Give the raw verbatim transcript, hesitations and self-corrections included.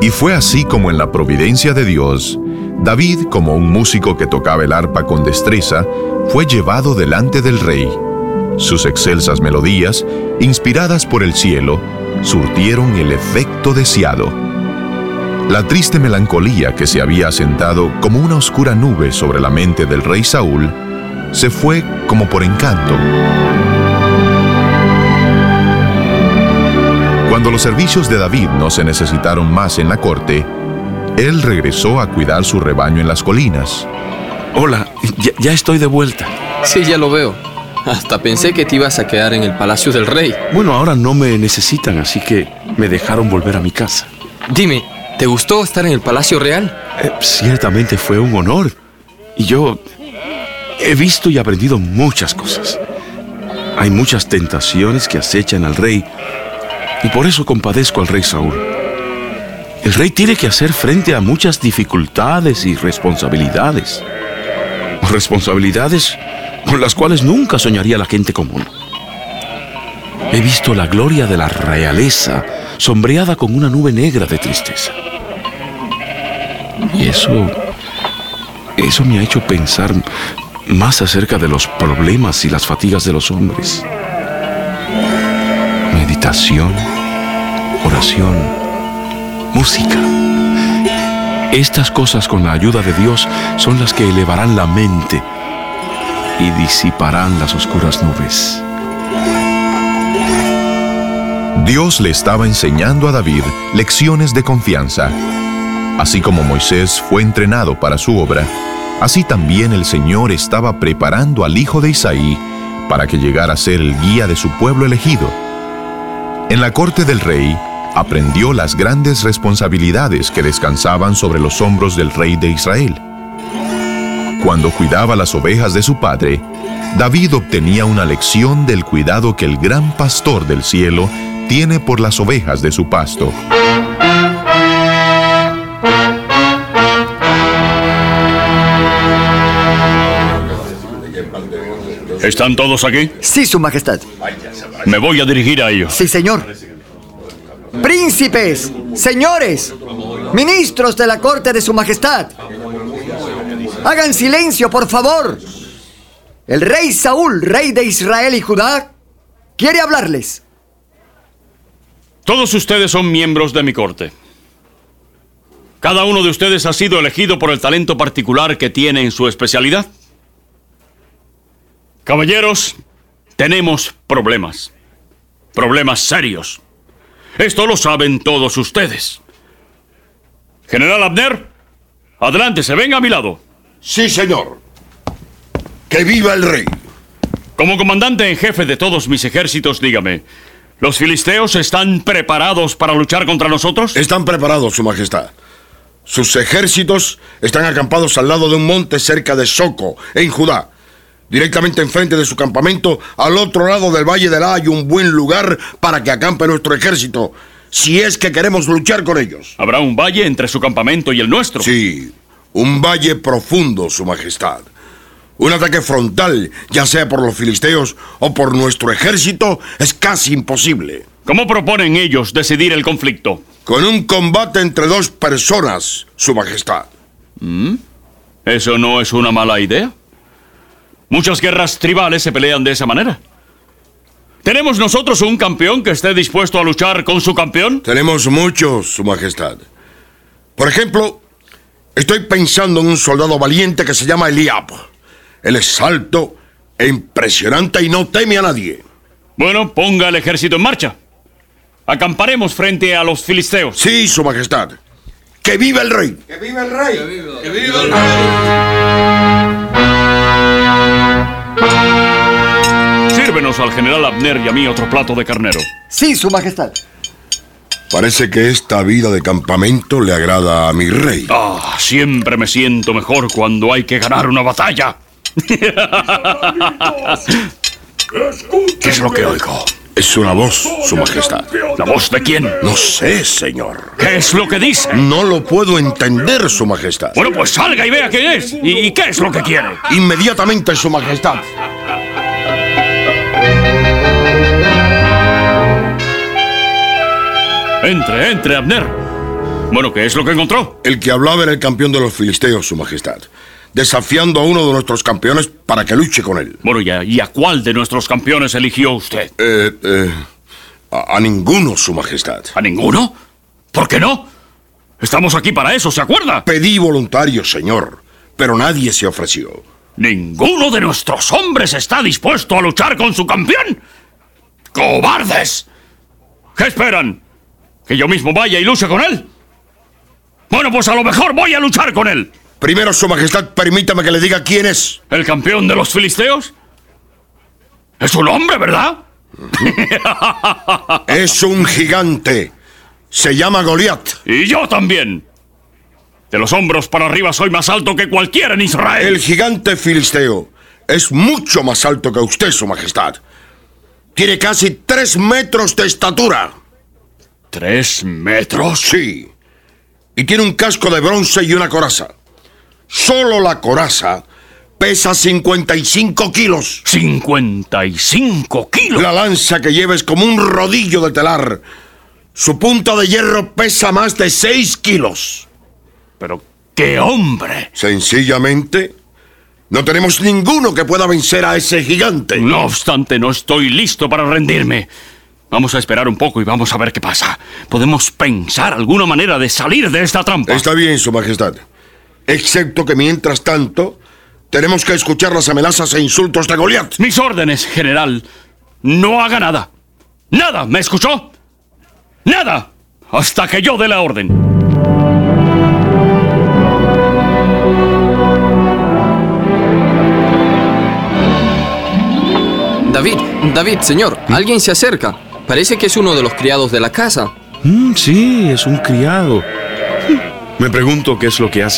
Y fue así como en la providencia de Dios, David, como un músico que tocaba el arpa con destreza, fue llevado delante del rey. Sus excelsas melodías, inspiradas por el cielo, surtieron el efecto deseado. La triste melancolía que se había asentado como una oscura nube sobre la mente del rey Saúl, se fue como por encanto. Cuando los servicios de David no se necesitaron más en la corte, él regresó a cuidar su rebaño en las colinas. Hola, ya, ya estoy de vuelta. Sí, ya lo veo. Hasta pensé que te ibas a quedar en el palacio del rey. Bueno, ahora no me necesitan, así que me dejaron volver a mi casa. Dime, ¿te gustó estar en el palacio real? Eh, ciertamente fue un honor. Y yo he visto y aprendido muchas cosas. Hay muchas tentaciones que acechan al rey, y por eso compadezco al rey Saúl. El rey tiene que hacer frente a muchas dificultades y responsabilidades. Responsabilidades con las cuales nunca soñaría la gente común. He visto la gloria de la realeza sombreada con una nube negra de tristeza. Y eso... Eso me ha hecho pensar más acerca de los problemas y las fatigas de los hombres. Meditación, oración, música. Estas cosas, con la ayuda de Dios, son las que elevarán la mente y disiparán las oscuras nubes. Dios le estaba enseñando a David lecciones de confianza. Así como Moisés fue entrenado para su obra, así también el Señor estaba preparando al hijo de Isaí para que llegara a ser el guía de su pueblo elegido. En la corte del rey, aprendió las grandes responsabilidades que descansaban sobre los hombros del rey de Israel. Cuando cuidaba las ovejas de su padre, David obtenía una lección del cuidado que el gran pastor del cielo tiene por las ovejas de su pasto. ¿Están todos aquí? Sí, Su Majestad. Me voy a dirigir a ellos. Sí, señor. Príncipes, señores, ministros de la corte de Su Majestad, hagan silencio, por favor. El rey Saúl, rey de Israel y Judá, quiere hablarles. Todos ustedes son miembros de mi corte. Cada uno de ustedes ha sido elegido por el talento particular que tiene en su especialidad. Caballeros, tenemos problemas. Problemas serios. Esto lo saben todos ustedes. General Abner, adelante, se venga a mi lado. Sí, señor. ¡Que viva el rey! Como comandante en jefe de todos mis ejércitos, dígame, ¿los filisteos están preparados para luchar contra nosotros? Están preparados, Su Majestad. Sus ejércitos están acampados al lado de un monte cerca de Soco, en Judá. Directamente enfrente de su campamento, al otro lado del Valle de La, hay un buen lugar para que acampe nuestro ejército, si es que queremos luchar con ellos. ¿Habrá un valle entre su campamento y el nuestro? Sí, un valle profundo, Su Majestad. Un ataque frontal, ya sea por los filisteos o por nuestro ejército, es casi imposible. ¿Cómo proponen ellos decidir el conflicto? Con un combate entre dos personas, Su Majestad. ¿Mm? ¿Eso no es una mala idea? Muchas guerras tribales se pelean de esa manera. ¿Tenemos nosotros un campeón que esté dispuesto a luchar con su campeón? Tenemos muchos, Su Majestad. Por ejemplo, estoy pensando en un soldado valiente que se llama Eliab. Él es alto e impresionante y no teme a nadie. Bueno, ponga el ejército en marcha. Acamparemos frente a los filisteos. Sí, Su Majestad. ¡Que viva el rey! ¡Que viva el rey! ¡Que viva, ¡Que viva el rey! Sírvenos al general Abner y a mí otro plato de carnero. Sí, Su Majestad. Parece que esta vida de campamento le agrada a mi rey. Ah, siempre me siento mejor cuando hay que ganar una batalla. ¿Qué es lo que oigo? Es una voz, Su Majestad. ¿La voz de quién? No sé, señor. ¿Qué es lo que dice? No lo puedo entender, Su Majestad. Bueno, pues salga y vea quién es. ¿Y, y qué es lo que quiere? Inmediatamente, Su Majestad. Entre, entre, Abner. Bueno, ¿qué es lo que encontró? El que hablaba era el campeón de los filisteos, Su Majestad, desafiando a uno de nuestros campeones para que luche con él. Bueno, ¿y a, y a cuál de nuestros campeones eligió usted? Eh, eh, a, a ninguno, Su Majestad. ¿A ninguno? ¿Por qué no? Estamos aquí para eso, ¿se acuerda? Pedí voluntarios, señor, pero nadie se ofreció. ¿Ninguno de nuestros hombres está dispuesto a luchar con su campeón? ¡Cobardes! ¿Qué esperan? ¿Que yo mismo vaya y luche con él? Bueno, pues a lo mejor voy a luchar con él. Primero, Su Majestad, permítame que le diga quién es. ¿El campeón de los filisteos? Es un hombre, ¿verdad? Es un gigante. Se llama Goliat. Y yo también. De los hombros para arriba soy más alto que cualquiera en Israel. El gigante filisteo es mucho más alto que usted, Su Majestad. Tiene casi tres metros de estatura. ¿Tres metros? Sí. Y tiene un casco de bronce y una coraza. Solo la coraza pesa cincuenta y cinco kilos. ¿cincuenta y cinco kilos? La lanza que lleva es como un rodillo de telar. Su punta de hierro pesa más de seis kilos. ¡Pero qué hombre! Sencillamente, no tenemos ninguno que pueda vencer a ese gigante. No obstante, no estoy listo para rendirme. Vamos a esperar un poco y vamos a ver qué pasa. Podemos pensar alguna manera de salir de esta trampa. Está bien, Su Majestad. Excepto que mientras tanto, tenemos que escuchar las amenazas e insultos de Goliat. Mis órdenes, general. No haga nada. Nada, ¿me escuchó? Nada, hasta que yo dé la orden. David, David, señor, alguien se acerca. Parece que es uno de los criados de la casa. Mm, sí, es un criado. Me pregunto qué es lo que hace